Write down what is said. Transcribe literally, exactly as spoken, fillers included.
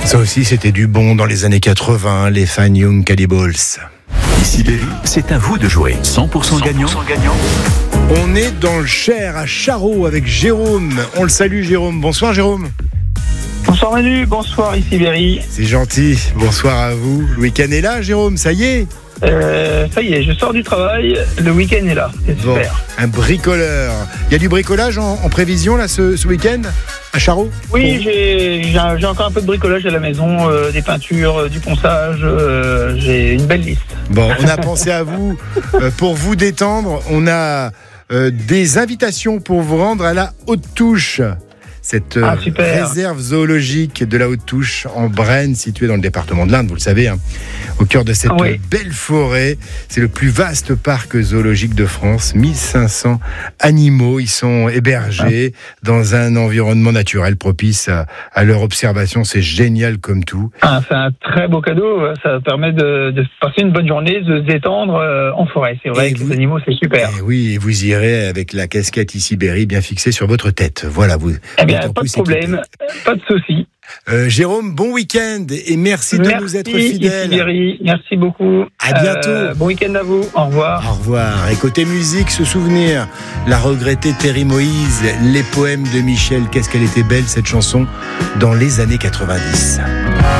Ça aussi, c'était du bon dans les années quatre-vingts, les Fine Young Cannibals. Ici Berry, c'est à vous de jouer. cent pour cent gagnant. cent pour cent gagnant. On est dans le Cher, à Charroux, avec Jérôme. On le salue, Jérôme. Bonsoir, Jérôme. Bonsoir Manu, bonsoir ici Berry. C'est gentil. Bonsoir à vous. Le week-end est là, Jérôme, ça y est. Euh, ça y est, je sors du travail, le week-end est là, c'est Bon, super. un bricoleur. Il y a du bricolage en, en prévision là ce, ce week-end à Charroux? Oui, j'ai, j'ai, j'ai encore un peu de bricolage à la maison, euh, des peintures, euh, du ponçage, euh, j'ai une belle liste. Bon, on a pensé à vous euh, pour vous détendre. On a euh, des invitations pour vous rendre à la Haute-Touche. Cette Ah, euh, super. réserve zoologique de la Haute-Touche en Brenne, située dans le département de l'Indre, vous le savez, hein, au cœur de cette Ah oui. belle forêt. C'est le plus vaste parc zoologique de France. mille cinq cents animaux y sont hébergés ah. dans un environnement naturel propice à, à leur observation. C'est génial comme tout. Ah, c'est un très beau cadeau. Ça permet de, de passer une bonne journée, de se détendre euh, en forêt. C'est vrai Et que vous, les animaux, c'est super. Et oui, et vous irez avec la casquette ici Berry bien fixée sur votre tête. Voilà, vous. Eh bien, pas de problème, pas de souci. Euh, Jérôme, bon week-end et merci, merci de nous être fidèles. Merci, merci beaucoup. À bientôt. Euh, bon week-end à vous. Au revoir. Au revoir. Et côté musique, se souvenir, la regrettée Terry Moïse, les poèmes de Michel. Qu'est-ce qu'elle était belle cette chanson dans les années quatre-vingt-dix.